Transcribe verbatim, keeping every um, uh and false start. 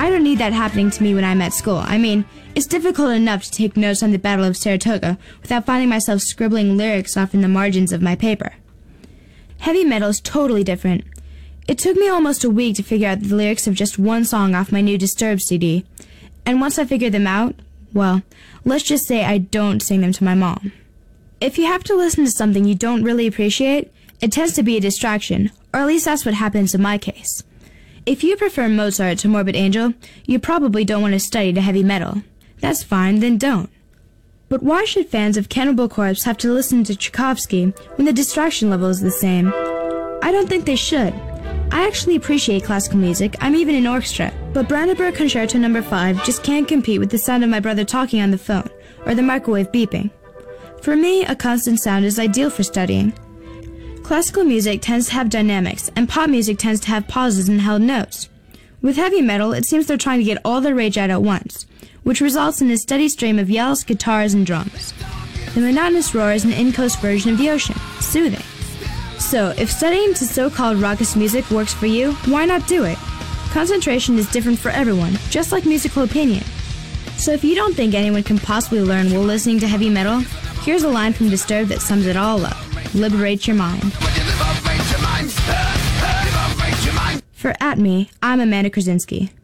I don't need that happening to me when I'm at school. I mean, it's difficult enough to take notes on the Battle of Saratoga without finding myself scribbling lyrics off in the margins of my paper. Heavy metal is totally different. It took me almost a week to figure out the lyrics of just one song off my new Disturbed C D. And once I figured them out, well, let's just say I don't sing them to my mom. If you have to listen to something you don't really appreciate, it tends to be a distraction, or at least that's what happens in my case. If you prefer Mozart to Morbid Angel, you probably don't want to study to heavy metal. That's fine, then don't. But why should fans of Cannibal Corpse have to listen to Tchaikovsky when the distraction level is the same? I don't think they should. I actually appreciate classical music. I'm even in orchestra. But Brandenburg Concerto number five just can't compete with the sound of my brother talking on the phone, or the microwave beeping. For me, a constant sound is ideal for studying. Classical music tends to have dynamics, and pop music tends to have pauses and held notes. With heavy metal, it seems they're trying to get all their rage out at once, which results in a steady stream of yells, guitars, and drums. The monotonous roar is an in-coast version of the ocean, soothing. So, if studying to so-called raucous music works for you, why not do it? Concentration is different for everyone, just like musical opinion. So if you don't think anyone can possibly learn while listening to heavy metal, here's a line from Disturbed that sums it all up. Liberate your mind. For At Me, I'm Amanda Krasinski.